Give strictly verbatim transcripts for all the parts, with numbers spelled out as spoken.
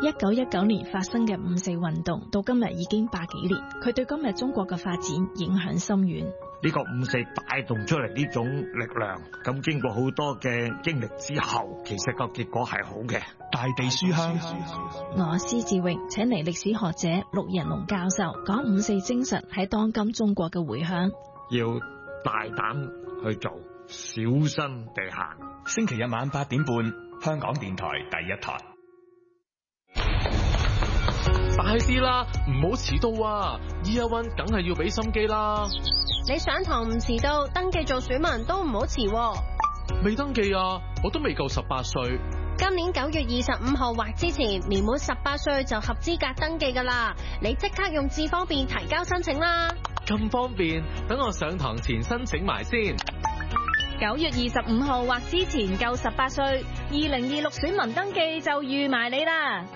一九一九年發生嘅五四運動到今日已經百幾年，佢對今日中國嘅發展影響深遠。 呢個五四帶動出嚟呢種力量，咁經過好多嘅經歷之後，其實個結果係好嘅。 大地書香， 我施志榮請嚟歷史學者陸仁龍教授講五四精神喺當今中國嘅回響。 要大膽去做，小心地行。 星期日晚八點半，香港電台第一台。 快啲啦，唔好遲到啊 ！Year One 梗係要俾心機啦。 你上堂唔遲到，登記做選民都唔好遲。 未登記啊，我都未夠十八歲。 今年九月二十五號或之前，年滿十八歲就合資格登記噶啦。你即刻用智方便提交申請啦。 咁方便，等我上堂前申請埋先。 九月二十五號或之前夠十八歲，二零二六選民登記就預埋你啦。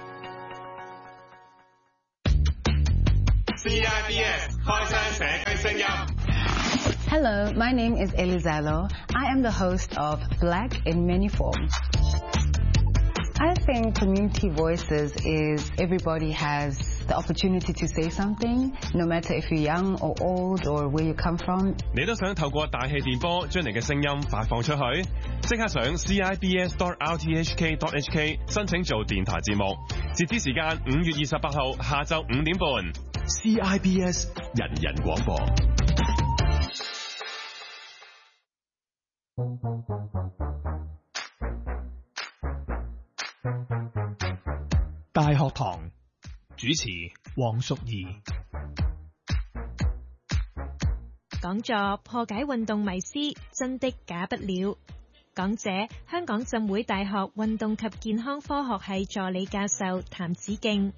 C I B S 開聲社區聲音。 Hello, my name is Elizalo. I am the host of Black in Many Forms. I think community voices is everybody has the opportunity to say something, no matter if you're young or old or where you come from. 你都想透過大氣電波將你嘅聲音發放出去？即刻上 C I B S dot R T H K dot H K 申請做電台節目，截止時間五月二十八號下晝五點半。 C I B S 人人廣播。大學堂主持黃淑儀， 講座破解運動迷思，真的假不了。講者香港浸會大學運動及健康科學系助理教授譚子敬。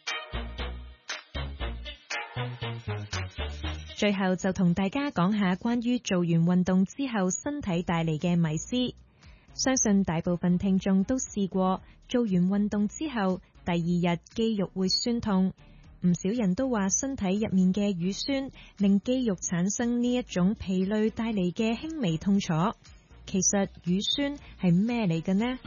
最後就同大家講下關於做完運動之後身體帶嚟嘅迷思。相信大部分聽眾都試過做完運動之後第二日肌肉會酸痛，唔少人都話身體入面嘅乳酸令肌肉產生呢一種疲累帶嚟嘅輕微痛楚。其實乳酸係咩嚟嘅呢？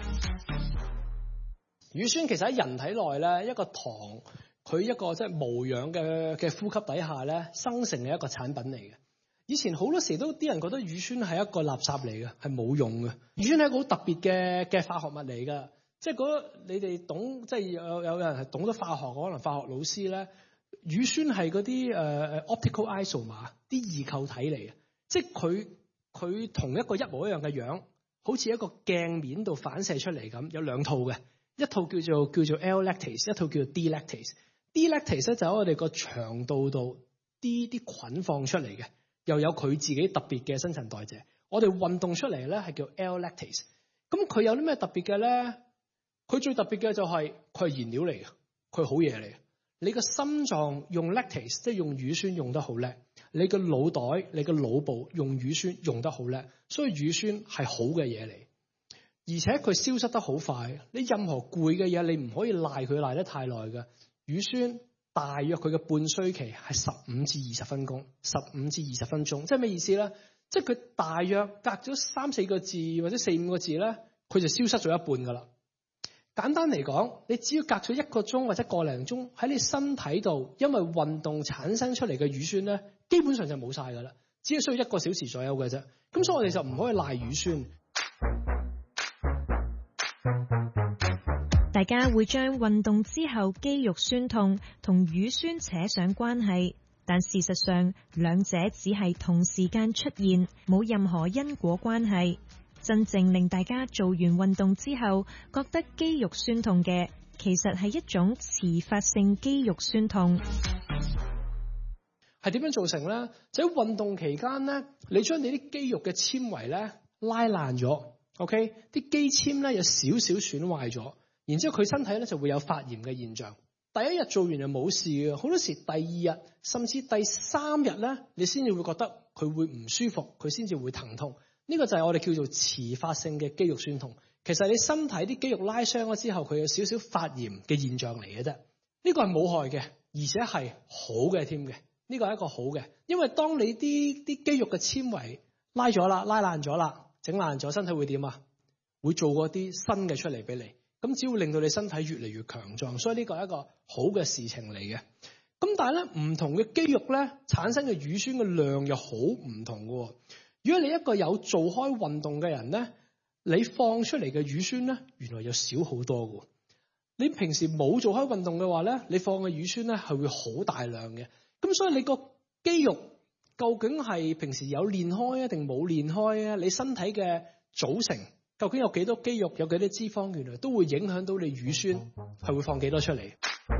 乳酸其實喺人體內咧，一個糖，佢一個即係無氧嘅嘅呼吸底下咧生成嘅一個產品嚟嘅。以前好多時都啲人覺得乳酸係一個垃圾嚟嘅，係冇用嘅。乳酸係一個好特別嘅嘅化學物嚟㗎，即係嗰你哋懂，即係有有人係懂得化學，可能化學老師咧，乳酸係嗰啲誒 optical isomer 啲異構體嚟嘅，即係佢佢同一個一模一樣嘅樣，好似一個鏡面度反射出嚟咁，有兩套嘅，一套叫做叫做 L lactase， 一套叫做 D lactase。D lactase 咧就喺我哋個腸道度啲啲菌放出嚟嘅。又有佢自己特別嘅新陳代謝，我哋運動出嚟咧係叫 L lactase。咁佢有啲咩特別嘅咧？佢最特別嘅就係佢係燃料嚟嘅，佢係好嘢嚟嘅。你個心臟用 lactase， 即係用乳酸用得好叻；你個腦袋、你個腦部用乳酸用得好叻，所以乳酸係好嘅嘢嚟。而且佢消失得好快。你任何攰嘅嘢，你唔可以賴佢賴得太耐嘅。乳酸大約佢嘅半衰期係十五至二十分鐘，十五至二十分鐘，即係咩意思咧？即係佢大約隔咗三四個字或者四五個字咧，佢就消失咗一半噶啦。簡單嚟講，你只要隔咗一個鐘或者個零鐘喺你身體度，因為運動產生出嚟嘅乳酸咧，基本上就冇晒噶啦，只係需要一個小時左右嘅啫。咁所以我哋就唔可以賴乳酸。 大家會將運動之後肌肉酸痛同乳酸扯上關係，但事實上兩者只係同時間出現，冇任何因果關係。真正令大家做完運動之後覺得肌肉酸痛嘅，其實係一種遲發性肌肉酸痛。 係點樣造成呢？就喺運動期間呢，你將你啲肌肉嘅纖維咧拉爛咗 ，OK， 啲肌纖咧有少少損壞咗。然之後佢身體咧就會有發炎嘅現象。第一日做完就冇事嘅，好多時第二日甚至第三日咧，你先至會覺得佢會唔舒服，佢先至會疼痛。呢個就係我哋叫做遲發性嘅肌肉酸痛。其實你身體啲肌肉拉傷咗之後，佢有少少發炎嘅現象嚟嘅啫。呢個係冇害嘅，而且係好嘅添嘅。呢個係一個好嘅，因為當你啲啲肌肉嘅纖維拉咗啦、拉爛咗啦、整爛咗，身體會點啊？會做嗰啲新嘅出嚟俾你。 咁只會令到你身體越嚟越強壯，所以呢個係一個好嘅事情嚟嘅。咁但係咧，唔同嘅肌肉咧產生嘅乳酸嘅量又好唔同嘅。如果你一個有做開運動嘅人咧，你放出嚟嘅乳酸咧，原來又少好多嘅。你平時冇做開運動嘅話咧，你放嘅乳酸咧係會好大量嘅。咁所以你個肌肉究竟係平時有練開啊，定冇練開啊？你身體嘅組成究竟有幾多肌肉，有幾多脂肪，原來都會影響到你乳酸係會放幾多出嚟。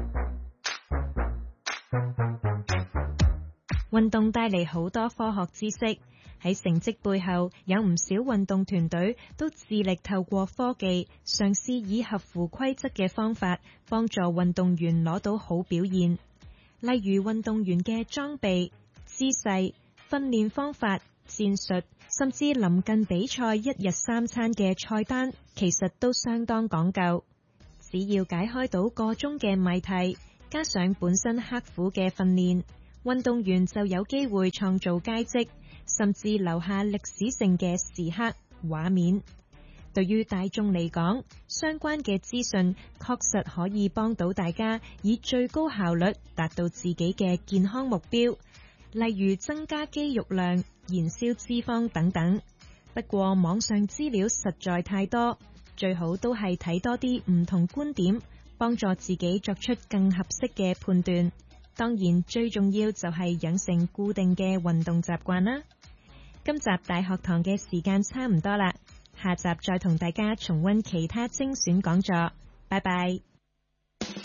運動帶嚟好多科學知識，喺成績背後有唔少運動團隊都致力透過科技嘗試以合乎規則嘅方法幫助運動員攞到好表現。例如運動員嘅裝備、姿勢、訓練方法、戰術，甚至臨近比賽一日三餐嘅菜單，其實都相當講究。只要解開到個中嘅謎題，加上本身刻苦嘅訓練，運動員就有機會創造佳績，甚至留下歷史性嘅時刻畫面。對於大眾嚟講，相關嘅資訊確實可以幫到大家以最高效率達到自己嘅健康目標，例如增加肌肉量、燃燒脂肪等等。不過網上資料實在太多，最好都係睇多啲唔同觀點，幫助自己作出更合適嘅判斷。當然最重要就係養成固定嘅運動習慣啦。今集大學堂嘅時間差唔多啦，下集再同大家重溫其他精選講座。拜拜。